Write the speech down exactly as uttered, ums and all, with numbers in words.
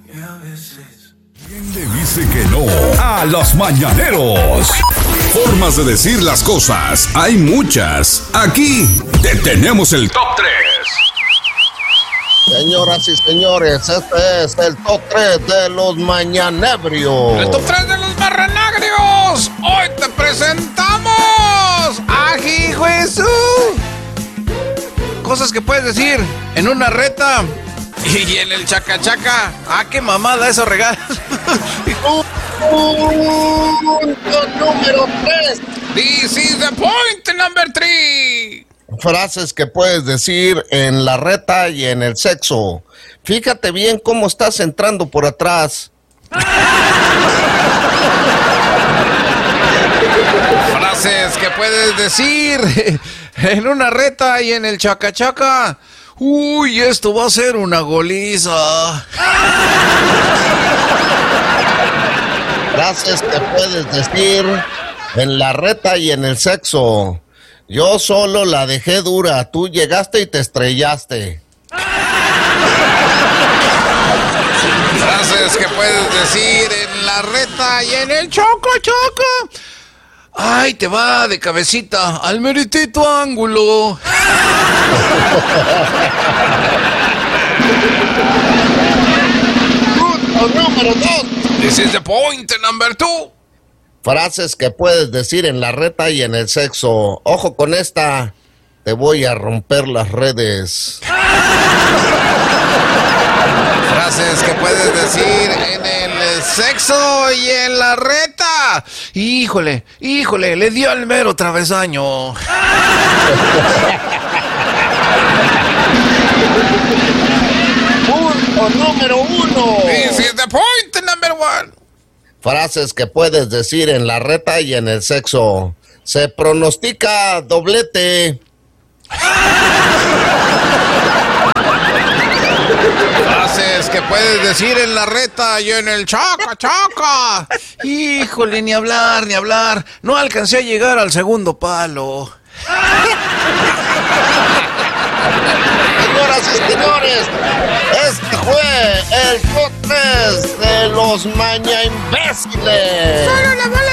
¿Quién le dice que no a los mañaneros? Formas de decir las cosas hay muchas. Aquí te tenemos el top tres. Señoras y señores, este es el top tres de los mañanebrios. El top tres de los marranagrios. Hoy te presentamos a Jesús. Cosas que puedes decir en una reta y en el chaca chaca. Ah, qué mamada eso regalas. Punto número tres. This is the point number three. Frases que puedes decir en la reta y en el sexo. Fíjate bien cómo estás entrando por atrás. Frases que puedes decir en una reta y en el chaca chaca. Uy, esto va a ser una goliza. Frases que puedes decir en la reta y en el sexo. Yo solo la dejé dura, tú llegaste y te estrellaste. Frases que puedes decir en la reta y en el choco choco. Ay, te va de cabecita al meritito ángulo. Punto número dos. This is the point number two. Frases que puedes decir en la reta y en el sexo. Ojo con esta, te voy a romper las redes. Frases que puedes decir en el sexo y en la reta. Híjole, híjole, le dio al mero travesaño. Punto número uno. This is the point number one. Frases que puedes decir en la reta y en el sexo. Se pronostica doblete. Frases que puedes decir en la reta y en el chaca chaca. Híjole, ni hablar, ni hablar. No alcancé a llegar al segundo palo. Señoras y señores, este fue el top tres de los maña imbéciles. Solo la